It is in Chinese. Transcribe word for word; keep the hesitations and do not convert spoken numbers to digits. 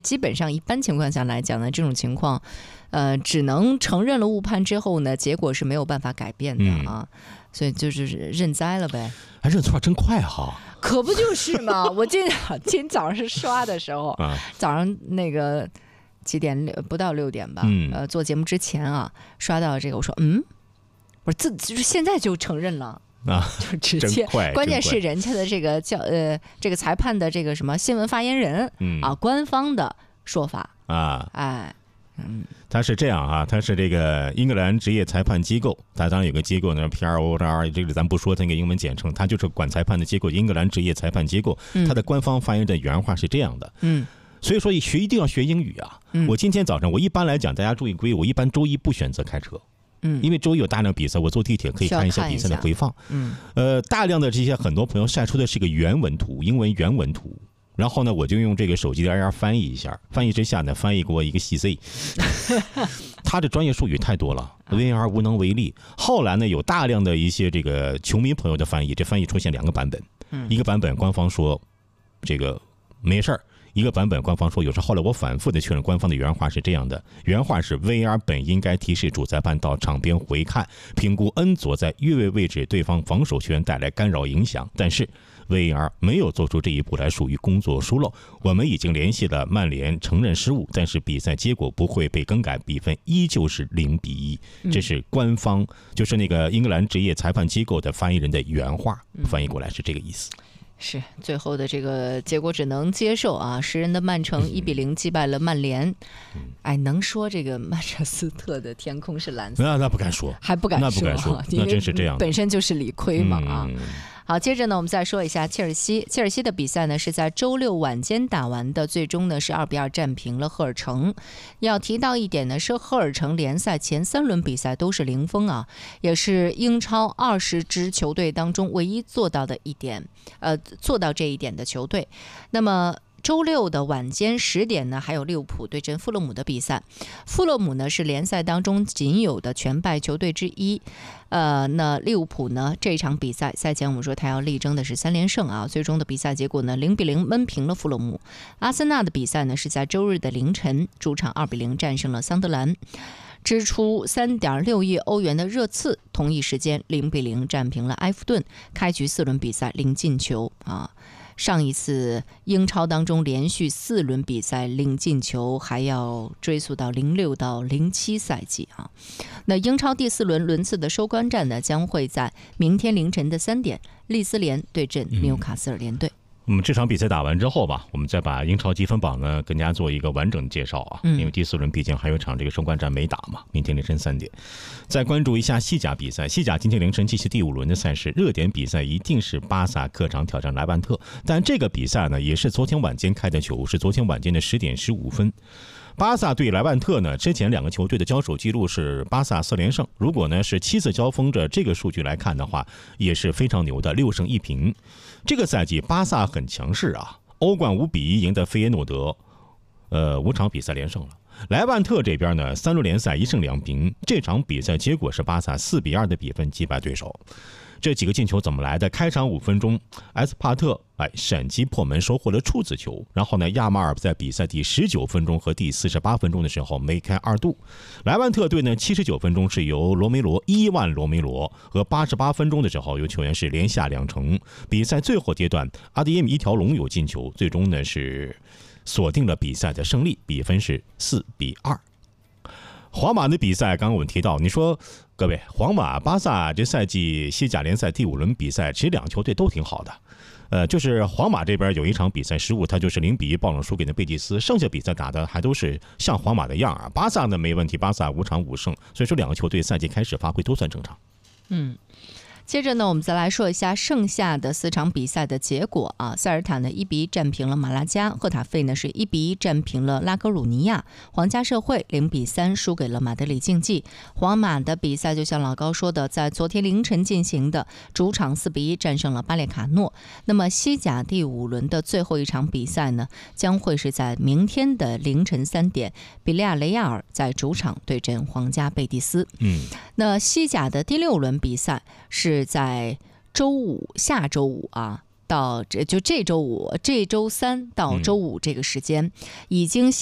基本上一般情况下来讲呢，这种情况，呃，只能承认了误判之后呢，结果是没有办法改变的啊，嗯、所以就是认栽了呗。 还认错真快哈！ 可不就是嘛！我今今天早上是刷的时候，啊、早上那个几点不到六点吧，嗯、呃，做节目之前啊，刷到这个，我说嗯，我自就是现在就承认了。 啊， 就直接，关键是人家的这个叫呃，这个裁判的这个什么新闻发言人，嗯啊，官方的说法啊， 哎，嗯， 他是这样啊，他是这个英格兰职业裁判机构，他当然有个机构呢 ，P R O R， 这个咱不说它那个英文简称，它就是管裁判的机构，英格兰职业裁判机构，它的官方发言的原话是这样的，嗯。所以说学一定要学英语啊！嗯、我今天早上我一般来讲，大家注意规，我一般周一不选择开车。嗯，因为周一有大量比赛，我坐地铁可以看一下比赛的回放。嗯，呃，大量的这些很多朋友晒出的是个原文图，英文原文图。然后呢，我就用这个手机的 A R 翻译一下，翻译之下呢，翻译给我一个 C Z。他的专业术语太多了 ，V R 无能为力。后来呢，有大量的一些这个球迷朋友的翻译，这翻译出现两个版本。嗯，一个版本官方说这个没事儿。一个版本官方说有事，后来我反复的确认，官方的原话是这样的，原话是 V R 本应该提示主裁判到场边回看，评估恩佐在越位位置对方防守球员带来干扰影响，但是 V R 没有做出这一步来，属于工作疏漏。我们已经联系了曼联，承认失误，但是比赛结果不会被更改，比分依旧是零比一。这是官方，就是那个英格兰职业裁判机构的发言人的原话，翻译过来是这个意思。 是最后的这个结果只能接受啊！十人的曼城一比零击败了曼联。哎，能说这个曼彻斯特的天空是蓝色？ 那那不敢说， 还不敢说， 那不敢说，那真是这样， 本身就是理亏嘛啊。嗯好，接着呢，我们再说一下切尔西。切尔西的比赛呢是在周六晚间打完的，最终呢是二比二战平了赫尔城。要提到一点呢，是赫尔城联赛前三轮比赛都是零封啊，也是英超二十支球队当中唯一做到的一点，呃，做到这一点的球队。那么周六的晚间十点呢，还有利物浦对阵富勒姆的比赛。富勒姆呢是联赛当中仅有的全败球队之一。呃，那利物浦呢这场比赛赛前我们说他要力争的是三连胜啊，最终的比赛结果呢零比零闷平了富勒姆。阿森纳的比赛呢是在周日的凌晨主场二比零战胜了桑德兰。支出 三点六亿欧元的热刺同一时间零比零战平了埃弗顿，开局四轮比赛零进球啊。上一次英超当中连续四轮比赛零进球，还要追溯到零六到零七赛季啊。那英超第四轮轮次的收官战呢，将会在明天凌晨的三点，利兹联对阵纽卡斯尔联队。 我们这场比赛打完之后吧，我们再把英超积分榜呢跟大家做一个完整的介绍啊，因为第四轮毕竟还有一场这个收官战没打嘛，明天凌晨三点。再关注一下西甲比赛，西甲今天凌晨继续第五轮的赛事，热点比赛一定是巴萨客场挑战莱万特，但这个比赛呢也是昨天晚间开的球，是昨天晚间的十点十五分。巴萨对莱万特呢，之前两个球队的交手记录是巴萨四连胜，如果呢是七次交锋着这个数据来看的话，也是非常牛的，六胜一平。这个赛季巴萨很强势啊，欧冠五比一赢得费耶诺德，呃，五场比赛连胜了。莱万特这边呢，三轮联赛一胜两平，这场比赛结果是巴萨四比二的比分击败对手。这几个进球怎么来的？开场五分钟，埃斯帕特哎闪击破门收获了处子球，然后呢，亚马尔在比赛第十九分钟和第四十八分钟的时候梅开二度。莱万特队呢，七十九分钟是由罗梅罗伊万罗梅罗和八十八分钟的时候有球员是连下两城。比赛最后阶段，阿迪耶米一条龙有进球，最终呢是锁定了比赛的胜利，比分是四比二。皇马的比赛，刚刚我们提到，你说各位，皇马、巴萨这赛季西甲联赛第五轮比赛，其实两球队都挺好的。呃，就是皇马这边有一场比赛失误，他就是零比一爆冷输给了贝蒂斯，剩下比赛打的还都是像皇马的样啊。巴萨呢没问题，巴萨五场五胜，所以说两个球队赛季开始发挥都算正常。 嗯。接着呢，我们再来说一下剩下的四场比赛的结果啊。塞尔塔呢一比一战平了马拉加，赫塔费呢是一比一战平了拉戈鲁尼亚，皇家社会零比三输给了马德里竞技。皇马的比赛就像老高说的，在昨天凌晨进行的，主场四比一战胜了巴列卡诺。那么西甲第五轮的最后一场比赛呢，将会是在明天的凌晨三点，比利亚雷亚尔在主场对阵皇家贝蒂斯。 嗯， 那西甲的第六轮比赛是在周五，下周五啊， 到这就这周五、这周三到周五这个时间，已经